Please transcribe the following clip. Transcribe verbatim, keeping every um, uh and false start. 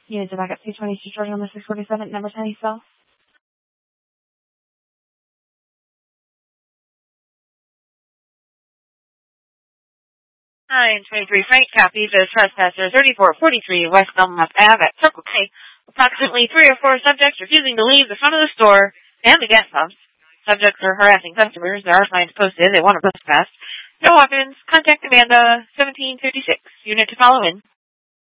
Unit to back up two twenty-two, Georgia on the six forty-seven, number ten, South. nine twenty-three Frank, copy. The trespasser, thirty-four forty-three West Belmont Ave at Circle K. Approximately three or four subjects refusing to leave the front of the store and the gas pumps. Subjects are harassing customers. There are signs posted. They want to trespass. No weapons. Contact Amanda, seventeen fifty-six. Unit to follow in.